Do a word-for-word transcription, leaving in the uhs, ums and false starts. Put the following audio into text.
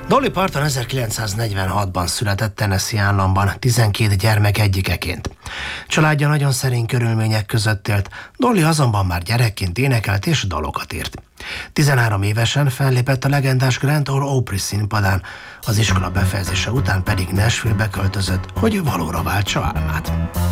Dolly Parton ezerkilencszáznegyvenhatban született Tennessee államban, tizenkét gyermek egyikeként. Családja nagyon szerény körülmények között élt, Dolly azonban már gyerekként énekelt és dalokat írt. tizenhárom évesen fellépett a legendás Grand Ole Opry színpadán, az iskola befejezése után pedig Nashville-be költözött, hogy valóra váltsa álmát.